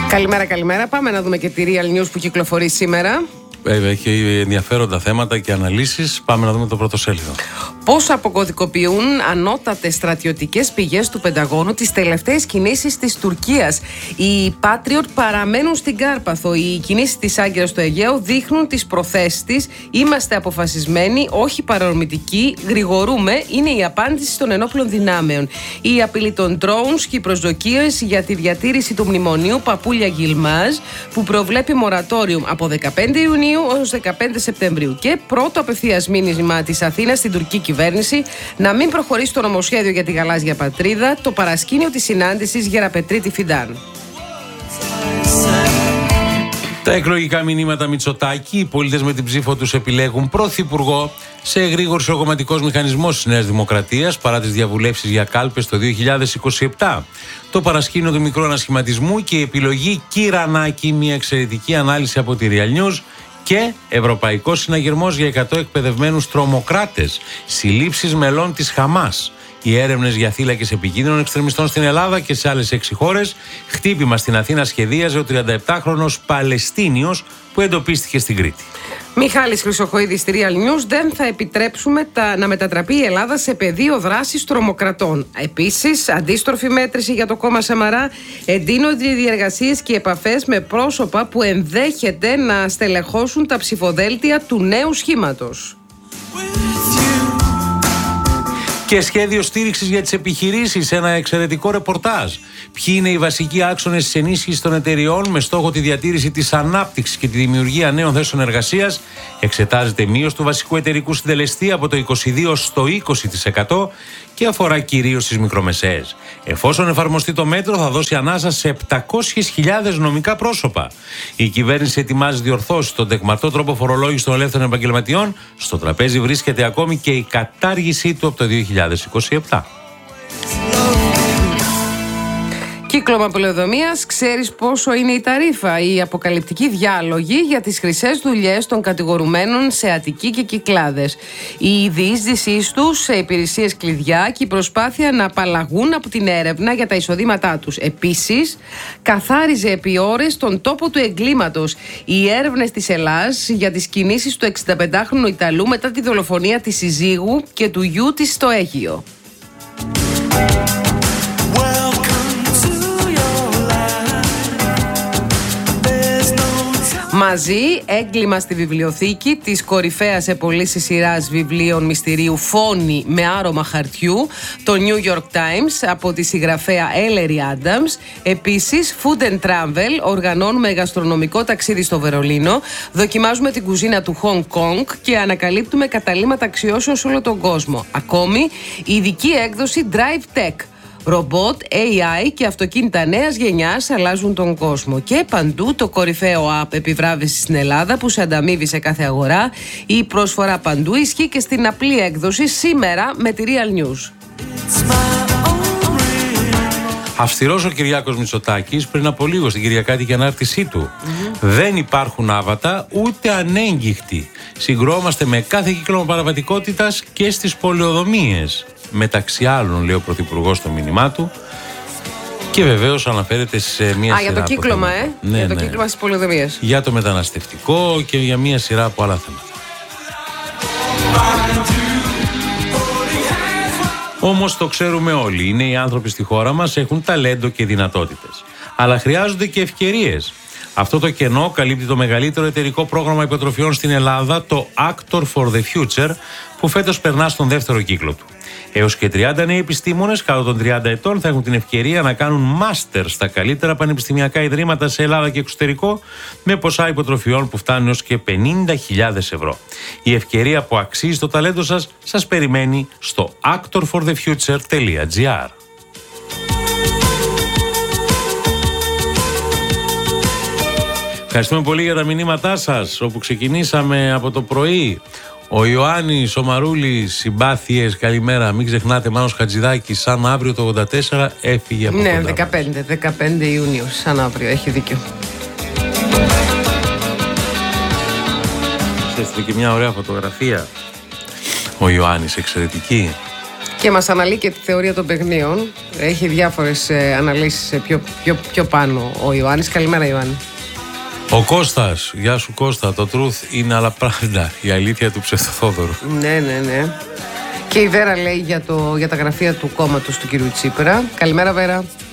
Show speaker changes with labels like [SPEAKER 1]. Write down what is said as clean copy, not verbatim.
[SPEAKER 1] Καλημέρα. Πάμε να δούμε και τη Real News που κυκλοφορεί σήμερα.
[SPEAKER 2] Έχει ενδιαφέροντα θέματα και αναλύσεις. Πάμε να δούμε το πρώτο σέλιδο.
[SPEAKER 1] Πώς αποκωδικοποιούν ανώτατες στρατιωτικές πηγές του Πενταγώνου τις τελευταίες κινήσεις της Τουρκίας. Οι Patriot παραμένουν στην Κάρπαθο. Οι κινήσεις της Άγκυρας στο Αιγαίο δείχνουν τις προθέσεις της. Είμαστε αποφασισμένοι, όχι παρορμητικοί, γρηγορούμε. Είναι η απάντηση των ενόπλων δυνάμεων. Η απειλή των drones και οι προσδοκίες για τη διατήρηση του μνημονίου Παπούλια Γκιλμάζ, που προβλέπει μορατόριουμ από 15 Ιουνίου ως 15 Σεπτεμβρίου. Και πρώτο απευθείας μήνυμα της Αθήνας στην τουρκική κυβέρνηση να μην προχωρήσει το νομοσχέδιο για τη γαλάζια πατρίδα, το παρασκήνιο της συνάντησης Γεραπετρίτη Φιντάν.
[SPEAKER 2] Τα εκλογικά μηνύματα Μητσοτάκη. Οι πολίτες με την ψήφο τους επιλέγουν πρωθυπουργό. Σε εγρήγορση ο κομματικός μηχανισμός της Νέας Δημοκρατίας παρά τις διαβουλεύσεις για κάλπες το 2027. Το παρασκήνιο του μικρού ανασχηματισμού και η επιλογή Κυρανάκη, μια εξαιρετική ανάλυση από τη Real News. Και Ευρωπαϊκός Συναγερμός για 100 εκπαιδευμένους τρομοκράτες. Συλλήψεις μελών της Χαμάς. Οι έρευνες για θύλακες επικίνδυνων εξτρεμιστών στην Ελλάδα και σε άλλες 6 χώρες. Χτύπημα στην Αθήνα σχεδίαζε ο 37χρονος Παλαιστίνιος που εντοπίστηκε στην Κρήτη.
[SPEAKER 1] Μιχάλης Χρυσοχοίδης στη Real News. Δεν θα επιτρέψουμε να μετατραπεί η Ελλάδα σε πεδίο δράσης τρομοκρατών. Επίσης, αντίστροφη μέτρηση για το κόμμα Σαμαρά. Εντείνονται οι διεργασίες και οι επαφές με πρόσωπα που ενδέχεται να στελεχώσουν τα ψηφοδέλτια του νέου σχήματος.
[SPEAKER 2] Και σχέδιο στήριξης για τις επιχειρήσεις, ένα εξαιρετικό ρεπορτάζ. Ποιοι είναι οι βασικοί άξονες της ενίσχυσης των εταιριών με στόχο τη διατήρηση της ανάπτυξης και τη δημιουργία νέων θέσεων εργασίας. Εξετάζεται μείωση του βασικού εταιρικού συντελεστή από το 22% στο 20% και αφορά κυρίως τις μικρομεσαίες. Εφόσον εφαρμοστεί το μέτρο, θα δώσει ανάσα σε 700.000 νομικά πρόσωπα. Η κυβέρνηση ετοιμάζει διορθώσεις στον τεκμαρτό τρόπο φορολόγησης των ελεύθερων επαγγελματιών. Στο τραπέζι βρίσκεται ακόμη και η κατάργησή του από το 2027.
[SPEAKER 1] Κύκλωμα πολεοδομίας, ξέρεις πόσο είναι η ταρίφα? Οι αποκαλυπτικοί διάλογοι για τις χρυσές δουλειές των κατηγορουμένων σε Αττική και Κυκλάδες. Η διείσδυσή τους σε υπηρεσίες κλειδιά και η προσπάθεια να απαλλαγούν από την έρευνα για τα εισοδήματά τους. Επίσης, καθάριζε επί ώρες τον τόπο του εγκλήματος. Οι έρευνες της Ελλάς για τις κινήσεις του 65χρονου Ιταλού μετά τη δολοφονία της συζύγου και του γιού της στο Αίγυο. Μαζί, έγκλημα στη βιβλιοθήκη της κορυφαίας επολύσης σειράς βιβλίων μυστηρίου Φόνη με άρωμα χαρτιού, το New York Times, από τη συγγραφέα Ellery Adams. Επίσης, Food and Travel, οργανώνουμε γαστρονομικό ταξίδι στο Βερολίνο, δοκιμάζουμε την κουζίνα του Hong Kong και ανακαλύπτουμε καταλύματα αξιώσεων σε όλο τον κόσμο. Ακόμη, η ειδική έκδοση Drive Tech. Ρομπότ, AI και αυτοκίνητα νέας γενιάς αλλάζουν τον κόσμο. Και παντού το κορυφαίο app επιβράβευση στην Ελλάδα που σε ανταμείβει σε κάθε αγορά. Η προσφορά παντού ισχύει και στην απλή έκδοση σήμερα με τη Real News.
[SPEAKER 2] Αυστηρός ο Κυριάκος Μητσοτάκης πριν από λίγο στην Κυριακάτικη ανάρτησή του. Δεν υπάρχουν άβατα ούτε ανέγγιχτοι. Συγκρόμαστε με κάθε κύκλωμα παραβατικότητας και στις πολεοδομίες. Μεταξύ άλλων, λέει ο Πρωθυπουργός στο μήνυμά του. Και βεβαίως αναφέρεται σε μια σειρά.
[SPEAKER 1] Για το κύκλωμα,
[SPEAKER 2] Ναι,
[SPEAKER 1] για το κύκλωμα στις πολεοδομίες.
[SPEAKER 2] Για το μεταναστευτικό και για μια σειρά από άλλα θέματα. Όμως το ξέρουμε όλοι, οι νέοι άνθρωποι στη χώρα μας έχουν ταλέντο και δυνατότητες. Αλλά χρειάζονται και ευκαιρίες. Αυτό το κενό καλύπτει το μεγαλύτερο εταιρικό πρόγραμμα υποτροφιών στην Ελλάδα, το Actor for the Future, που φέτος περνά στον δεύτερο κύκλο του. Έως και 30 νέοι επιστήμονες κάτω των 30 ετών θα έχουν την ευκαιρία να κάνουν μάστερ στα καλύτερα πανεπιστημιακά ιδρύματα σε Ελλάδα και εξωτερικό, με ποσά υποτροφιών που φτάνουν έως και 50.000 ευρώ. Η ευκαιρία που αξίζει το ταλέντο σας περιμένει στο actorforthefuture.gr. Ευχαριστούμε πολύ για τα μηνύματά σας, όπου ξεκινήσαμε από το πρωί. Ο Ιωάννης, ο Μαρούλης, συμπάθειες, καλημέρα. Μην ξεχνάτε, Μάνος Χατζηδάκης, σαν αύριο το 84 έφυγε από κοντά.
[SPEAKER 1] Ναι, 15 Ιουνίου, σαν αύριο, έχει δίκιο.
[SPEAKER 2] Έστειλε και μια ωραία φωτογραφία. Ο Ιωάννης, εξαιρετική.
[SPEAKER 1] Και μας αναλύει και τη θεωρία των παιχνίων. Έχει διάφορες αναλύσεις πιο πάνω ο Ιωάννης. Καλημέρα, Ιωάννη.
[SPEAKER 2] Ο Κώστας, γεια σου Κώστα, το truth είναι αλλά pravda, η αλήθεια του Ψευτοθόδωρου.
[SPEAKER 1] Ναι. Και η Βέρα λέει για τα γραφεία του κόμματος του κ. Τσίπρα. Καλημέρα, Βέρα.